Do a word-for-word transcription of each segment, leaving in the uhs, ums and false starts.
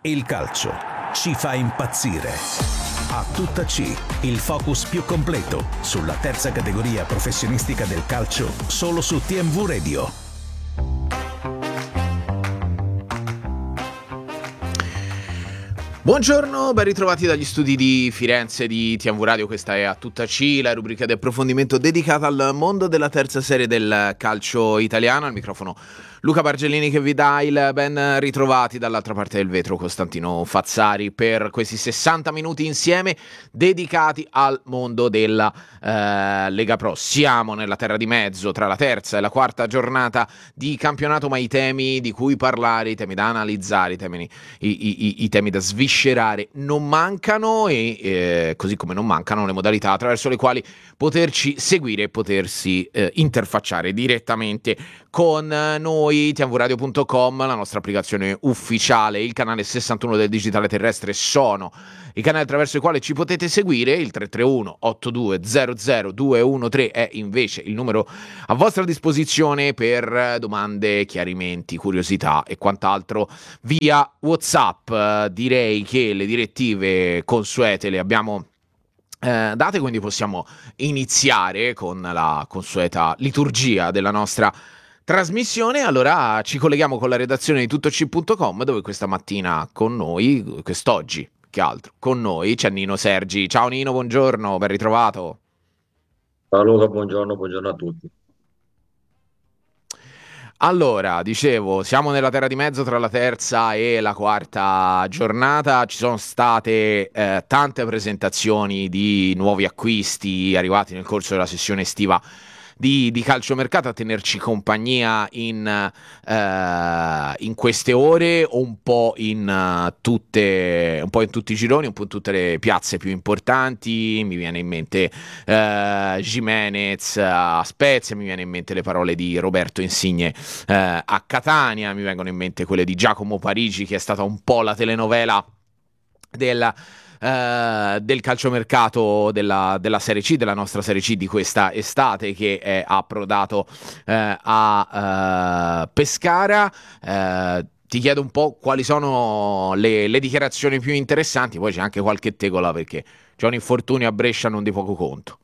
Il calcio ci fa impazzire. A tutta C, il focus più completo sulla terza categoria professionistica del calcio, solo su T M V Radio. Buongiorno, ben ritrovati dagli studi di Firenze di T M V Radio. Questa è A tutta C, la rubrica di approfondimento dedicata al mondo della terza serie del calcio italiano. Al microfono Luca Bargellini che vi dà il ben ritrovati, dall'altra parte del vetro Costantino Fazzari, per questi sessanta minuti insieme dedicati al mondo della eh, Lega Pro. Siamo nella terra di mezzo tra la terza e la quarta giornata di campionato, ma i temi di cui parlare, i temi da analizzare, i temi, i, i, i temi da sviscerare non mancano, e eh, così come non mancano le modalità attraverso le quali poterci seguire e potersi eh, interfacciare direttamente con noi. T M V radio punto com, la nostra applicazione ufficiale, il canale sessantuno del digitale terrestre sono i canali attraverso i quali ci potete seguire. Il tre tre uno otto due zero zero due uno tre è invece il numero a vostra disposizione per domande, chiarimenti, curiosità e quant'altro via WhatsApp. Direi che le direttive consuete le abbiamo Eh, date, quindi possiamo iniziare con la consueta liturgia della nostra trasmissione. Allora ci colleghiamo con la redazione di tutto c punto com, dove questa mattina con noi, quest'oggi che altro, con noi c'è Nino Sergi. Ciao Nino, buongiorno, ben ritrovato. Ciao Luca, buongiorno, buongiorno a tutti. Allora, dicevo, siamo nella terra di mezzo tra la terza e la quarta giornata. Ci sono state eh, tante presentazioni di nuovi acquisti arrivati nel corso della sessione estiva di, di calciomercato a tenerci compagnia in, eh, in queste ore, un po' in uh, tutte, un po' in tutti i gironi, un po' in tutte le piazze più importanti. Mi viene in mente eh, Gimenez a Spezia, mi viene in mente le parole di Roberto Insigne eh, a Catania, mi vengono in mente quelle di Giacomo Parigi, che è stata un po' la telenovela della Uh, del calciomercato della, della Serie C, della nostra Serie C di questa estate, che è approdato uh, a uh, Pescara. Uh, ti chiedo un po' quali sono le, le dichiarazioni più interessanti, poi c'è anche qualche tegola perché c'è un infortunio a Brescia non di poco conto.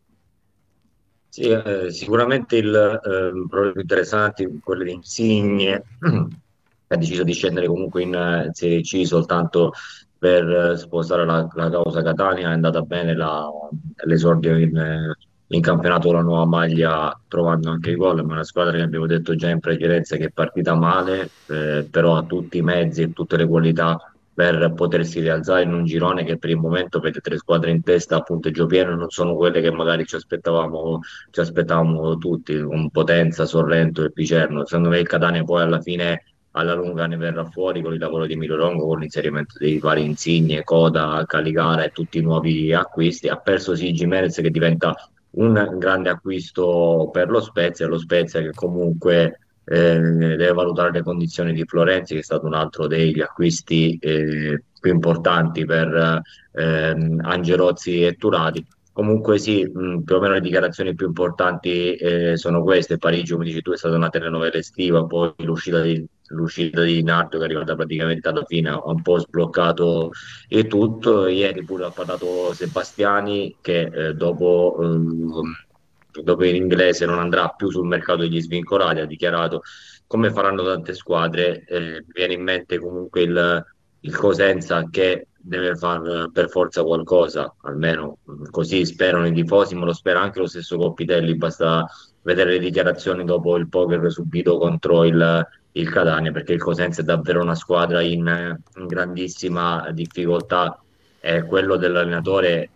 Sì, eh, sicuramente il eh, problema più interessante, quello di Insigne, che ha deciso di scendere comunque in eh, Serie C soltanto per eh, sposare la, la causa Catania. È andata bene la- l'esordio in, eh, in campionato con la nuova maglia, trovando anche i gol, ma è una squadra che abbiamo detto già in precedenza che è partita male, eh, però ha tutti i mezzi e tutte le qualità per potersi rialzare in un girone che per il momento vede tre squadre in testa a punteggio pieno. Non sono quelle che magari ci aspettavamo, ci aspettavamo tutti, con Potenza, Sorrento e Picerno. Secondo me il Catania poi alla fine, alla lunga, ne verrà fuori con il lavoro di Emilio Longo, con l'inserimento dei vari Insigne, Coda, Caligara e tutti i nuovi acquisti. Ha perso sì Gimenez, che diventa un grande acquisto per lo Spezia, lo Spezia che comunque eh, deve valutare le condizioni di Florenzi, che è stato un altro degli acquisti eh, più importanti per ehm, Angelozzi e Turati. Comunque sì, mh, più o meno le dichiarazioni più importanti eh, sono queste. Parigi, come dici tu, è stata una telenovela estiva, poi l'uscita di, l'uscita di Nardo, che è arrivata praticamente alla fine, ha un po' sbloccato il tutto. Ieri pure ha parlato Sebastiani, che eh, dopo, ehm, dopo l'inglese non andrà più sul mercato degli svincolati. Ha dichiarato, come faranno tante squadre, eh, mi viene in mente comunque il, il Cosenza che deve fare per forza qualcosa, almeno così sperano i tifosi, ma lo spera anche lo stesso Coppitelli. Basta vedere le dichiarazioni dopo il poker subito contro il, il Catania, perché il Cosenza è davvero una squadra in, in grandissima difficoltà. E quello dell'allenatore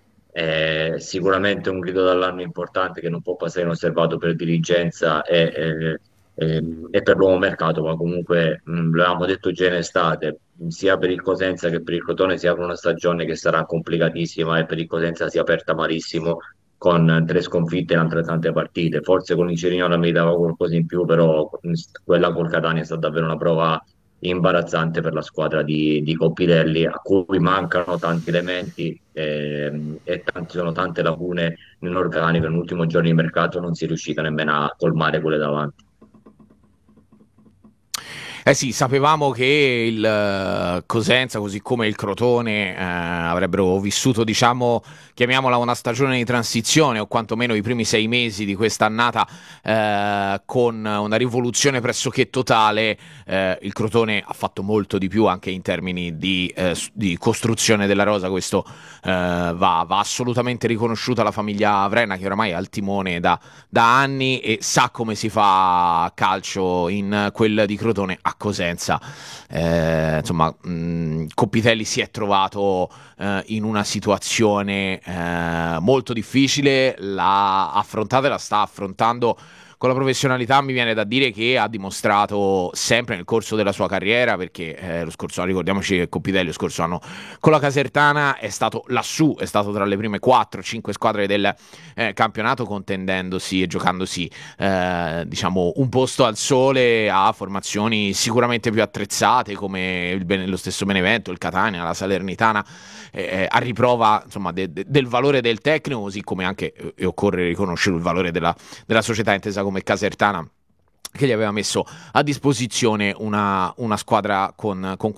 è sicuramente un grido d'allarme importante che non può passare inosservato per dirigenza e, e- e- e per l'uomo mercato. Ma comunque mh, l'avevamo detto già in estate, sia per il Cosenza che per il Crotone si apre una stagione che sarà complicatissima, e per il Cosenza si è aperta malissimo con tre sconfitte in altrettante partite. Forse con il Cerignola meritava qualcosa in più, però mh, quella col Catania è stata davvero una prova imbarazzante per la squadra di, di Coppitelli, a cui mancano tanti elementi ehm, e tanti, sono tante lacune nell'organico. Nell'ultimo giorno di mercato non si è riuscita nemmeno a colmare quelle davanti. Eh sì, sapevamo che il eh, Cosenza, così come il Crotone, eh, avrebbero vissuto, diciamo, chiamiamola una stagione di transizione, o quantomeno i primi sei mesi di quest'annata, eh, con una rivoluzione pressoché totale. Eh, il Crotone ha fatto molto di più anche in termini di, eh, s- di costruzione della rosa. Questo eh, va, va assolutamente riconosciuto alla famiglia Vrena, che oramai è al timone da, da anni e sa come si fa calcio in quel di Crotone a Cosenza. Eh, insomma, mh, Coppitelli si è trovato eh, in una situazione eh, molto difficile, l'ha affrontata e la sta affrontando con la professionalità. Mi viene da dire che ha dimostrato sempre nel corso della sua carriera, perché eh, lo scorso anno, ricordiamoci che Coppitelli lo scorso anno con la Casertana è stato lassù, è stato tra le prime quattro cinque squadre del eh, campionato, contendendosi e giocandosi eh, diciamo un posto al sole a formazioni sicuramente più attrezzate come il Bene- lo stesso Benevento, il Catania, la Salernitana, eh, a riprova insomma de- de- del valore del tecnico, così come anche, eh, e occorre riconoscere, il valore della, della società intesa come Casertana, che gli aveva messo a disposizione una, una squadra con, con